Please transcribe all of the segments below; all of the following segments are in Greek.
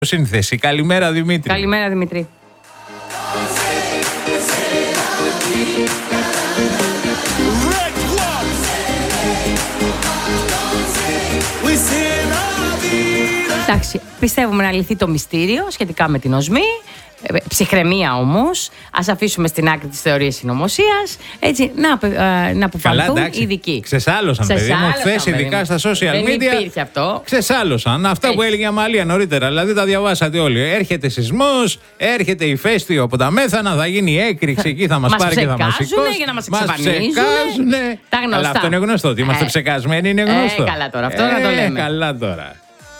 σύνθεση. Καλημέρα Δημήτρη. Καλημέρα Δημήτρη. Εντάξει, πιστεύουμε να λυθεί το μυστήριο σχετικά με την οσμή. Ψυχραιμία όμως. Ας αφήσουμε στην άκρη τις θεωρίες συνωμοσίας. Έτσι, να αποφανθούν οι ειδικοί. Ξεσάλωσαν, παιδί μου. Χθες, ειδικά στα social δεν media. Δεν υπήρχε αυτό. Ξεσάλωσαν. Αυτά που έλεγε η Αμαλία νωρίτερα. Δηλαδή τα διαβάσατε όλοι. Έρχεται σεισμός, έρχεται ηφαίστειο από τα μέθανα, θα γίνει έκρηξη εκεί, θα μας πάρει και θα μας σηκώσει. Για να μας εξαφανίζουν. Τα γνωστά. Αλλά αυτό είναι γνωστό. Ότι είμαστε ψεκασμένοι είναι γνωστό. Καλά τώρα. Αυτό να το λέμε. Καλά τώρα.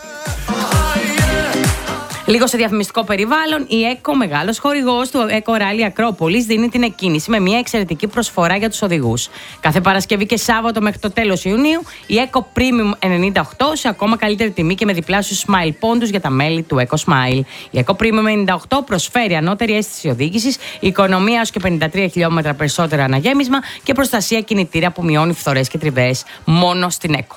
Λίγο σε διαφημιστικό περιβάλλον, η ΕΚΟ, μεγάλος χορηγός του ΕΚΟ Ράλι Ακρόπολης, δίνει την εκκίνηση με μια εξαιρετική προσφορά για τους οδηγούς. Κάθε Παρασκευή και Σάββατο μέχρι το τέλος Ιουνίου, η ΕΚΟ Premium 98 σε ακόμα καλύτερη τιμή και με διπλάσιους Smile πόντους για τα μέλη του ΕΚΟ Smile. Η ΕΚΟ Premium 98 προσφέρει ανώτερη αίσθηση οδήγησης, οικονομία έως και 53 χιλιόμετρα περισσότερο αναγέμισμα και προστασία κινητήρα που μειώνει φθορές και τριβές. Μόνο στην ΕΚΟ.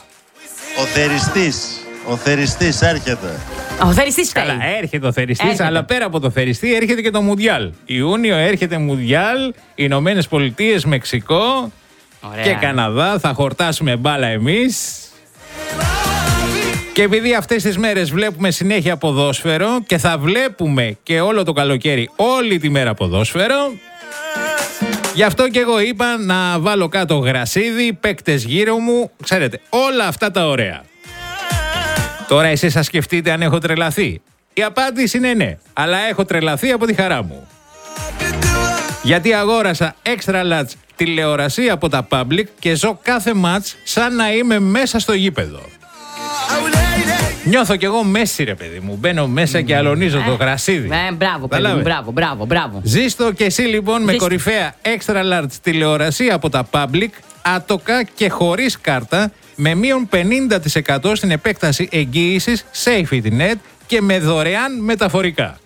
Ο θεριστής έρχεται. Ο θεριστής φταίει. Καλά, έρχεται ο θεριστής, αλλά πέρα από το θεριστή έρχεται και το Μουντιάλ. Ιούνιο έρχεται Μουντιάλ, Ηνωμένες Πολιτείες, Μεξικό. Ωραία. Και Καναδά. Θα χορτάσουμε μπάλα εμείς. Και επειδή αυτές τις μέρες βλέπουμε συνέχεια ποδόσφαιρο και θα βλέπουμε και όλο το καλοκαίρι όλη τη μέρα ποδόσφαιρο, γι' αυτό και εγώ είπα να βάλω κάτω γρασίδι, παίκτες γύρω μου, ξέρετε, όλα αυτά τα ωραία. Τώρα εσείς θα σκεφτείτε αν έχω τρελαθεί. Η απάντηση είναι ναι, αλλά έχω τρελαθεί από τη χαρά μου. Γιατί αγόρασα extra large τηλεορασία από τα Public και ζω κάθε μάτς σαν να είμαι μέσα στο γήπεδο. Νιώθω κι εγώ μέση ρε παιδί μου, μπαίνω μέσα και αλωνίζω το γρασίδι. Μπράβο παιδί μου, μπράβο. Ζήστο και εσύ λοιπόν με κορυφαία extra large τηλεορασία από τα Public, άτοκα και χωρίς κάρτα, με μείον 50% στην επέκταση εγγύησης Safety Net και με δωρεάν μεταφορικά.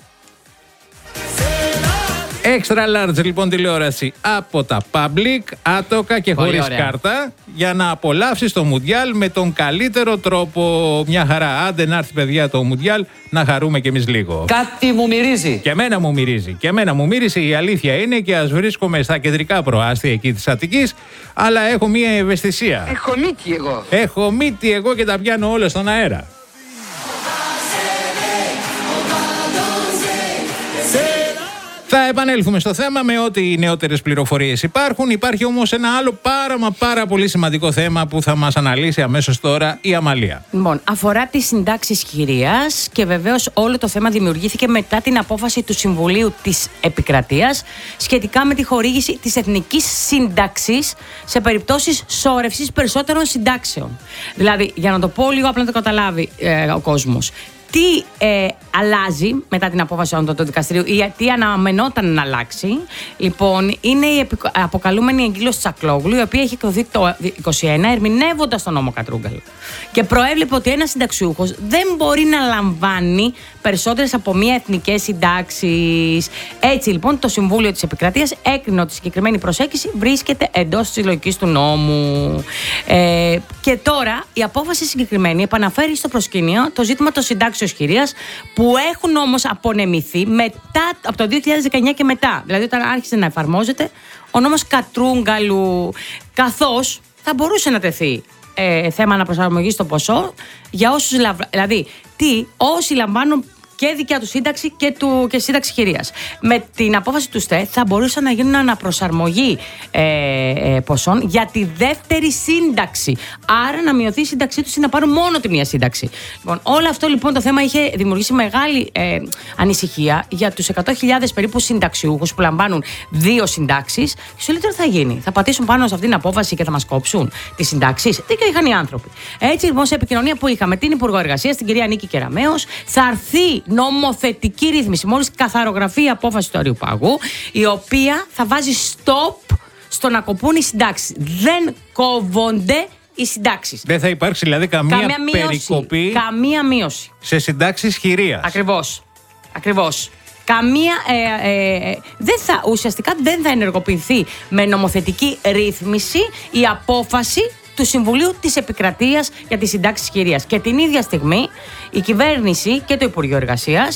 Extra large λοιπόν τηλεόραση από τα Public, άτοκα και χωρίς κάρτα, για να απολαύσεις το Μουντιάλ με τον καλύτερο τρόπο. Μια χαρά. Άντε να έρθει παιδιά το Μουντιάλ, να χαρούμε κι εμείς λίγο. Κάτι μου μυρίζει. Και εμένα μου μυρίζει. Και εμένα μου μύρισε, η αλήθεια είναι, και ας βρίσκομαι στα κεντρικά προάστια εκεί της Αττικής, αλλά έχω μία ευαισθησία. Έχω μύτη εγώ και τα πιάνω όλα στον αέρα. Θα επανέλθουμε στο θέμα με ό,τι νεότερες πληροφορίες υπάρχουν. Υπάρχει όμως ένα άλλο πάρα πολύ σημαντικό θέμα που θα μας αναλύσει αμέσως τώρα η Αμαλία. Λοιπόν, αφορά τις συντάξεις χειρίας και βεβαίως όλο το θέμα δημιουργήθηκε μετά την απόφαση του Συμβουλίου της Επικρατείας σχετικά με τη χορήγηση της εθνικής σύνταξης σε περιπτώσεις σώρευσης περισσότερων συντάξεων. Δηλαδή, για να το πω λίγο απλά να το καταλάβει ο κόσμος. Τι αλλάζει μετά την απόφαση του δικαστηρίου ή τι αναμενόταν να αλλάξει, λοιπόν, είναι η αποκαλούμενη εγκύλωση Τσακλόγλου, η οποία έχει εκδοθεί το 2021 ερμηνεύοντας τον νόμο Κατρούγκαλ. Και προέβλεπε ότι ένας συνταξιούχος δεν μπορεί να λαμβάνει περισσότερες από μία εθνικές συντάξεις. Έτσι λοιπόν το Συμβούλιο της Επικρατείας έκρινε ότι η συγκεκριμένη προσέγγιση βρίσκεται εντός της λογικής του νόμου. Και τώρα η απόφαση συγκεκριμένη επαναφέρει στο προσκήνιο το ζήτημα των συντάξεων χειρίας που έχουν όμως απονεμηθεί από το 2019 και μετά. Δηλαδή όταν άρχισε να εφαρμόζεται ο νόμος Κατρούγκαλου, καθώς θα μπορούσε να τεθεί θέμα αναπροσαρμογής στο ποσό για όσους, δηλαδή όσοι λαμβάνουν και δικιά του σύνταξη και σύνταξη χειρίας. Με την απόφαση του ΣΤΕ θα μπορούσαν να γίνουν αναπροσαρμογή ποσών για τη δεύτερη σύνταξη. Άρα να μειωθεί η σύνταξή τους ή να πάρουν μόνο τη μία σύνταξη. Λοιπόν, όλο αυτό λοιπόν το θέμα είχε δημιουργήσει μεγάλη ανησυχία για τους 100.000 περίπου συνταξιούχους που λαμβάνουν δύο συντάξεις. Και σου λέει τώρα θα γίνει. Θα πατήσουν πάνω σε αυτήν την απόφαση και θα μας κόψουν τις συντάξεις. Τι είχαν οι άνθρωποι. Έτσι λοιπόν, σε επικοινωνία που είχαμε την Υπουργό Εργασίας, την κυρία Νίκη Κεραμέως, θα έρθει νομοθετική ρύθμιση, μόλις καθαρογραφεί η απόφαση του Αριουπάγου, η οποία θα βάζει stop στο να κοπούν οι συντάξεις. Δεν κόβονται οι συντάξεις. Δεν θα υπάρξει δηλαδή καμία περικοπή. Καμία μείωση. Σε συντάξεις χειρίας. Ακριβώς. Καμία. Ουσιαστικά δεν θα ενεργοποιηθεί με νομοθετική ρύθμιση η απόφαση του Συμβουλίου της Επικρατείας για τις Συντάξεις Χειρίας. Και την ίδια στιγμή η κυβέρνηση και το Υπουργείο Εργασίας